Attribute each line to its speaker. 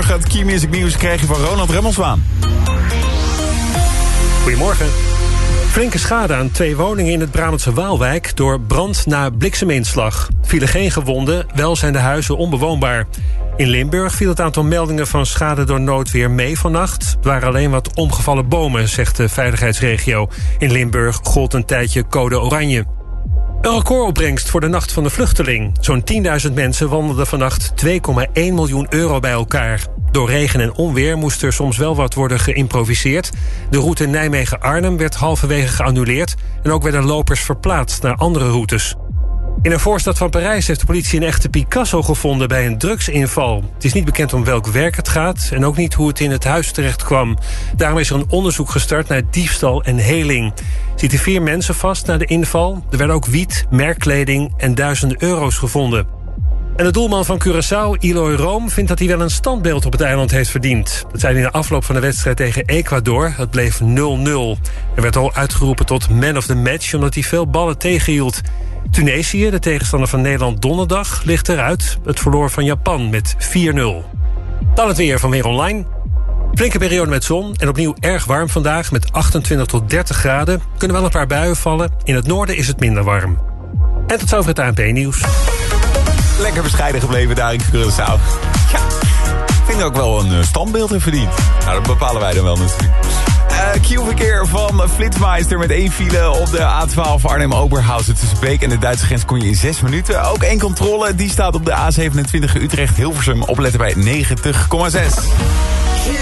Speaker 1: Goedemorgen, het Key Music Nieuws krijg je van Ronald Remmelswaan.
Speaker 2: Goedemorgen. Flinke schade aan 2 woningen in het Brabantse Waalwijk door brand na blikseminslag. Vielen geen gewonden, wel zijn de huizen onbewoonbaar. In Limburg viel het aantal meldingen van schade door noodweer mee vannacht. Er waren alleen wat omgevallen bomen, zegt de veiligheidsregio. In Limburg gold een tijdje code oranje. Een recordopbrengst voor de Nacht van de Vluchteling. Zo'n 10.000 mensen wandelden vannacht 2,1 miljoen euro bij elkaar. Door regen en onweer moest er soms wel wat worden geïmproviseerd. De route Nijmegen-Arnhem werd halverwege geannuleerd en ook werden lopers verplaatst naar andere routes. In een voorstad van Parijs heeft de politie een echte Picasso gevonden bij een drugsinval. Het is niet bekend om welk werk het gaat en ook niet hoe het in het huis terecht kwam. Daarom is er een onderzoek gestart naar diefstal en heling. Zitten 4 mensen vast na de inval. Er werden ook wiet, merkkleding en duizenden euro's gevonden. En de doelman van Curaçao, Eloy Room, vindt dat hij wel een standbeeld op het eiland heeft verdiend. Dat zei hij in de afloop van de wedstrijd tegen Ecuador. Het bleef 0-0. Er werd al uitgeroepen tot man of the match omdat hij veel ballen tegenhield. Tunesië, de tegenstander van Nederland donderdag, ligt eruit. Het verloor van Japan met 4-0. Dan het weer van Weer Online. Flinke periode met zon en opnieuw erg warm vandaag met 28 tot 30 graden. Kunnen wel een paar buien vallen. In het noorden is het minder warm. En tot zover het ANP-nieuws.
Speaker 1: Lekker bescheiden gebleven daar in Curaçao. Ja, ik vind er ook wel een standbeeld in verdiend. Nou, dat bepalen wij dan wel natuurlijk. Q-verkeer van Flitsmeister met 1 file op de A12 Arnhem-Oberhausen. Tussen Beek en de Duitse grens kon je in 6 minuten. Ook 1 controle, die staat op de A27 Utrecht-Hilversum. Opletten bij 90,6.